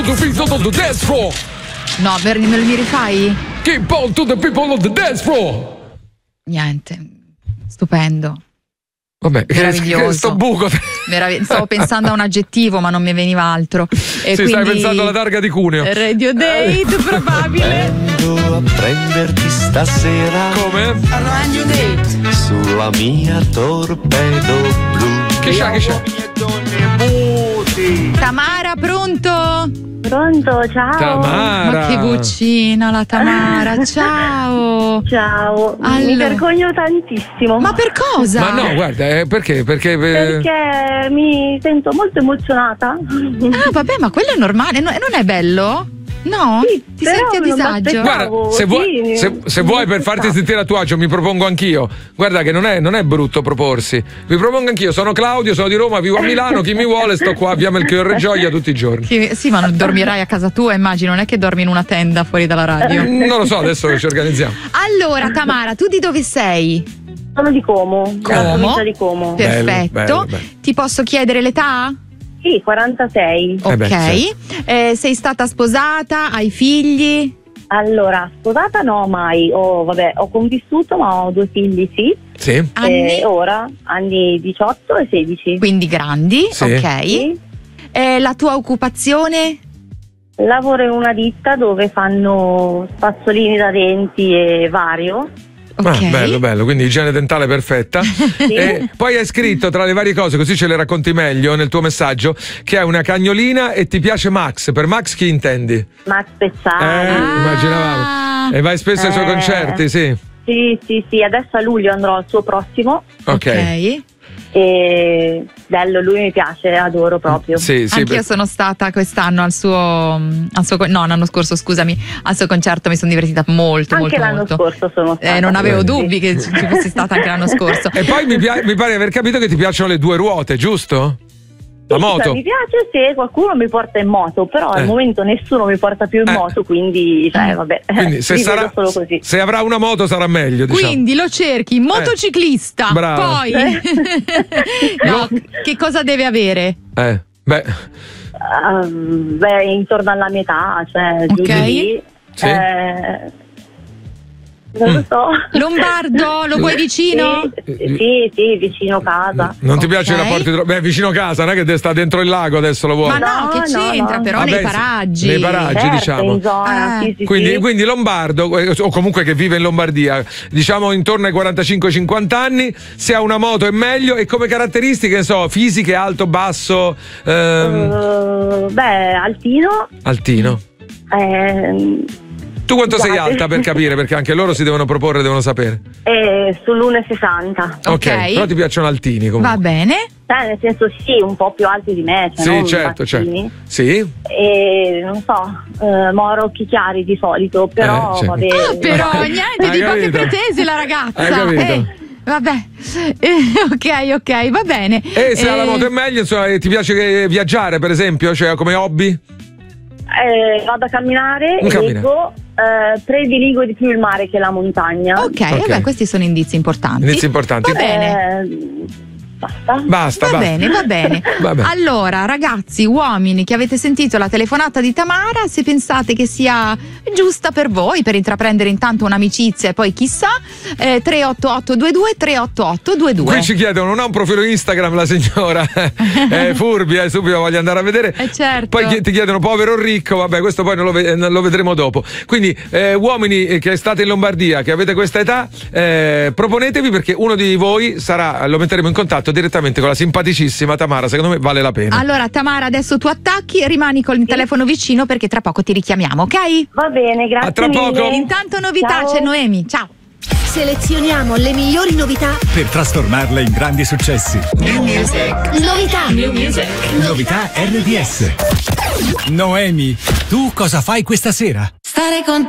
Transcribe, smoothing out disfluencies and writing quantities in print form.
the people on the dance floor. No, me lo mi rifai? Keep on to the people on the dance floor. Niente, stupendo. Vabbè, meraviglioso. Sto buco. Stavo pensando a un aggettivo, ma non mi veniva altro. E sì, quindi... stai pensando alla targa di Cuneo. Radio Date, probabile. Vengo a prenderti stasera. Come? Radio Date. Sulla mia torpedo blu. Che c'è? Tamara, pronto? Pronto, ciao. Tamara. Ma che vocina la Tamara, ciao. Ciao, mi Allora. vergogno tantissimo. Ma per cosa? Ma no, guarda, perché? Perché mi sento molto emozionata. Ah, vabbè, ma quello è normale, non è bello? No? Sì, Ti però senti a non disagio? m'aspettavo. Guarda, se vuoi per farti sentire a tuo agio, mi propongo anch'io. Guarda che non è brutto proporsi. Mi propongo anch'io, sono Claudio, sono di Roma, vivo a Milano, chi mi vuole sto qua a via Melchiorre Gioia tutti i giorni. Sì, ma non dormirai a casa tua, immagino, non è che dormi in una tenda fuori dalla radio. Non lo so, adesso ci organizziamo. Allora, Tamara, tu di dove sei? Sono di Como. Como? Provincia di Como. Perfetto. bello. Ti posso chiedere l'età? Sì, 46. Ok. beh, sì. Sei stata sposata? Hai figli? Allora, sposata no, mai. Ho convissuto, ma ho 2 figli, sì. Sì. Anni? E ora anni 18 e 16. Quindi grandi? Sì. Ok. Sì. La tua occupazione? Lavoro in una ditta dove fanno spazzolini da denti e vario. Ok. Bello, quindi igiene dentale perfetta. E poi hai scritto tra le varie cose, così ce le racconti meglio nel tuo messaggio, che hai una cagnolina e ti piace Max. Per Max chi intendi? Max Pezzali. Immaginavamo. E vai spesso ai suoi concerti, sì. Sì, adesso a luglio andrò al suo prossimo. Ok. E bello, lui mi piace, adoro proprio. Sì, Anch'io sono stata quest'anno al suo l'anno scorso, scusami, al suo concerto, mi sono divertita molto. Anche l'anno molto. scorso sono stata. Non avevo Sì. dubbi che ci fossi stata anche l'anno scorso. E poi mi pare di aver capito che ti piacciono le 2 ruote, giusto? La moto? Cioè, mi piace se qualcuno mi porta in moto, però al momento nessuno mi porta più in moto, quindi vabbè. Quindi se, rivedo solo così. se avrà una moto sarà meglio, diciamo. Quindi lo cerchi, motociclista. Brava. Poi no, che cosa deve avere? Beh, Intorno alla metà, cioè giù Ok. di lì. Sì. Non lo so. Lombardo, lo vuoi vicino? Sì, vicino casa. non ti piace i Ok. rapporti beh, vicino casa, non è che sta dentro il lago adesso lo vuoi. Ma no, che No, c'entra, no. però Vabbè, nei sì, paraggi. nei paraggi. Certo, diciamo. in zona, sì. Quindi Lombardo, o comunque che vive in Lombardia, diciamo intorno ai 45-50 anni, se ha una moto è meglio. E come caratteristiche, ne so, fisiche, alto, basso, altino. altino. Tu quanto sei alta, per capire, perché anche loro si devono proporre, devono sapere. Sull'1,60. Ok, però ti piacciono altini comunque. Va bene. Nel senso sì, un po' più alti di me, cioè Sì, non certo. bassini. Sì. E non so, moro occhi chiari di solito, però sì. vabbè. Però niente, Hai di poche capito? pretese la ragazza. Hai capito? Vabbè. Ok, va bene. E se la moto è meglio, insomma, ti piace viaggiare, per esempio, cioè come hobby? Vado a camminare, Camminare. leggo, prediligo di più il mare che la montagna. Ok, vabbè, questi sono indizi importanti. Inizi importanti. Va bene. Basta. Va bene. Va bene. Allora, ragazzi, uomini che avete sentito la telefonata di Tamara, se pensate che sia giusta per voi, per intraprendere intanto un'amicizia e poi chissà, 38822 38822. Qui ci chiedono, non ha un profilo Instagram la signora? Furbi, subito voglio andare a vedere. Certo. Poi ti chiedono povero o ricco, vabbè, questo poi non lo vedremo dopo. Quindi uomini che state in Lombardia, che avete questa età, proponetevi, perché uno di voi lo metteremo in contatto direttamente con la simpaticissima Tamara. Secondo me vale la pena. Allora, Tamara, adesso tu attacchi, rimani con il telefono vicino perché tra poco ti richiamiamo, ok? Va bene, grazie. A tra mille. poco. Intanto novità, Ciao. c'è Noemi. Ciao. Selezioniamo le migliori novità per trasformarle in grandi successi. New Music. Novità RDS. Noemi, tu cosa fai questa sera? Stare con